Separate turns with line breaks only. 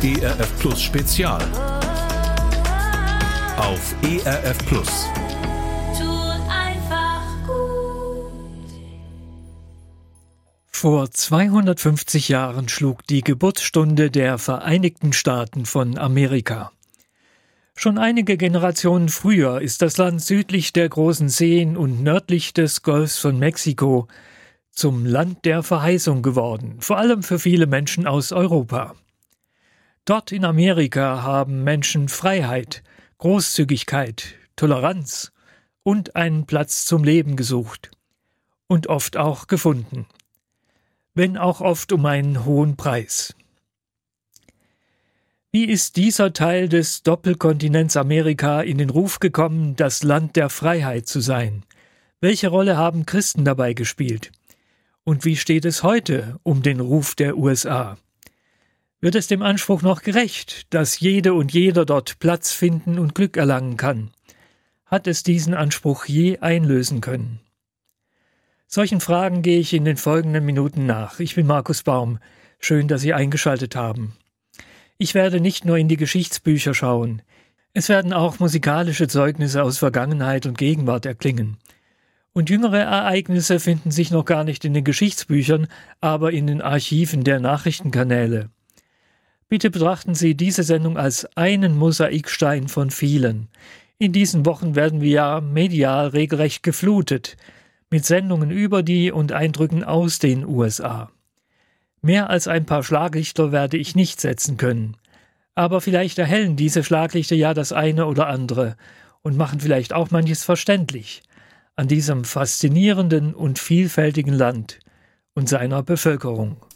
ERF Plus Spezial auf ERF Plus.
Vor 250 Jahren schlug die Geburtsstunde der Vereinigten Staaten von Amerika. Schon einige Generationen früher ist das Land südlich der großen Seen und nördlich des Golfs von Mexiko zum Land der Verheißung geworden, vor allem für viele Menschen aus Europa. Dort in Amerika haben Menschen Freiheit, Großzügigkeit, Toleranz und einen Platz zum Leben gesucht und oft auch gefunden, wenn auch oft um einen hohen Preis. Wie ist dieser Teil des Doppelkontinents Amerika in den Ruf gekommen, das Land der Freiheit zu sein? Welche Rolle haben Christen dabei gespielt? Und wie steht es heute um den Ruf der USA? Wird es dem Anspruch noch gerecht, dass jede und jeder dort Platz finden und Glück erlangen kann? Hat es diesen Anspruch je einlösen können? Solchen Fragen gehe ich in den folgenden Minuten nach. Ich bin Markus Baum. Schön, dass Sie eingeschaltet haben. Ich werde nicht nur in die Geschichtsbücher schauen. Es werden auch musikalische Zeugnisse aus Vergangenheit und Gegenwart erklingen. Und jüngere Ereignisse finden sich noch gar nicht in den Geschichtsbüchern, aber in den Archiven der Nachrichtenkanäle. Bitte betrachten Sie diese Sendung als einen Mosaikstein von vielen. In diesen Wochen werden wir ja medial regelrecht geflutet mit Sendungen über die und Eindrücken aus den USA. Mehr als ein paar Schlaglichter werde ich nicht setzen können. Aber vielleicht erhellen diese Schlaglichter ja das eine oder andere und machen vielleicht auch manches verständlich an diesem faszinierenden und vielfältigen Land und seiner Bevölkerung.